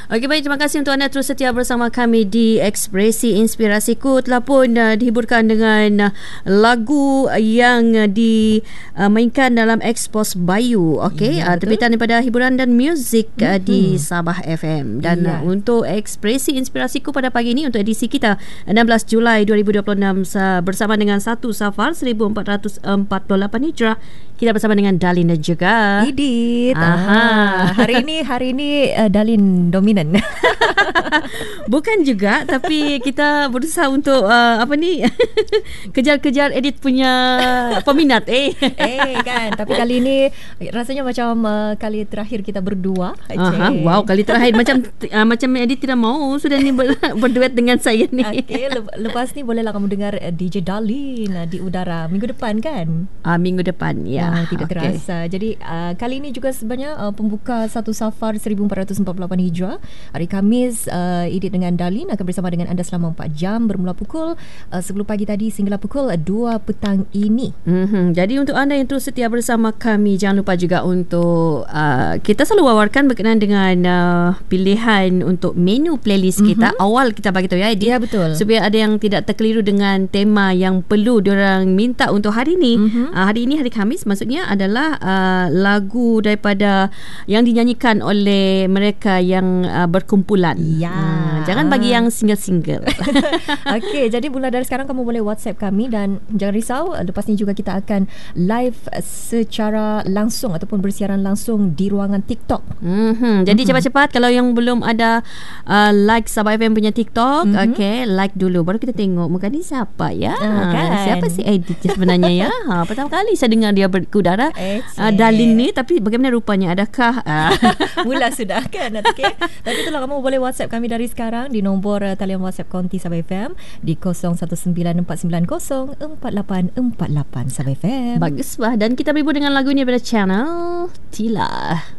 Okey, baik, terima kasih untuk anda terus setia bersama kami di Ekspresi Inspirasiku. Telah pun dihiburkan dengan lagu yang dimainkan dalam Expos Bayu. Okey, terbitan daripada hiburan dan muzik di Sabah FM. Dan untuk Ekspresi Inspirasiku pada pagi ini, untuk edisi kita 16 Julai 2026 bersama dengan 1 Safar 1448 Hijrah, kita bersama dengan Darlin dan juga Didit. Hari ini Darlin dominan. Bukan juga, tapi kita berusaha untuk kejar-kejar edit punya peminat. Kan. Tapi kali ini rasanya macam kali terakhir kita berdua. Wow, kali terakhir macam edit tidak mau sudah ni berduet dengan saya ni. Okey, lepas ni bolehlah kamu dengar DJ Darlin di udara minggu depan kan? Minggu depan, ya. Tidak terasa. Jadi kali ini juga sebenarnya pembuka 1 Safar 1448 Hijrah, hari Khamis. Edit dengan Darlin akan bersama dengan anda selama 4 jam, bermula pukul 10 pagi tadi sehinggalah pukul 2 petang ini. Jadi untuk anda yang terus setia bersama kami, jangan lupa juga untuk kita selalu wawarkan berkenaan dengan pilihan untuk menu playlist kita. Awal kita bagi tahu, ya Edit, ya betul, supaya ada yang tidak terkeliru dengan tema yang perlu diorang minta untuk hari ini. Hari ini hari Khamis, maksudnya adalah lagu daripada yang dinyanyikan oleh mereka yang berkumpulan. Jangan bagi yang single-single. Okey, jadi mula dari sekarang kamu boleh WhatsApp kami dan jangan risau, lepas ni juga kita akan live secara langsung ataupun bersiaran langsung di ruangan TikTok. Jadi cepat-cepat, kalau yang belum ada like Sabah FM punya TikTok, like dulu baru kita tengok muka ni siapa ya. Kan? Siapa si Edit sebenarnya ya? Pertama kali saya dengar dia berkudara Darlin ni, tapi bagaimana rupanya, adakah mula sudah kan? Okay. Tapi itulah, kamu boleh WhatsApp kami dari sekarang di nombor talian WhatsApp Konti Sabah FM di 0194904848 Sabah FM. Bagus bah. Dan kita berhubung dengan lagu ni daripada channel Tila.